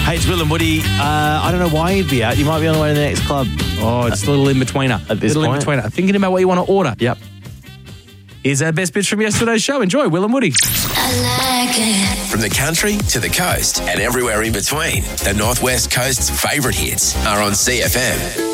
Hey, it's Will and Woody. I don't know why you'd be out. You might be on the way to the next club. Oh, it's a little in-betweener. At this point. In-betweener. Thinking about what you want to order. Yep. Here's our best bits from yesterday's show. Enjoy, Will and Woody. I like it. From the country to the coast and everywhere in between, the Northwest Coast's favourite hits are on CFM.